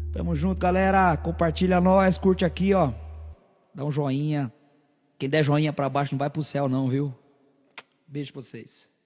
Tamo junto, galera. Compartilha nós, curte aqui, ó. Dá um joinha. Quem der joinha pra baixo não vai pro céu, não, viu? Beijo pra vocês.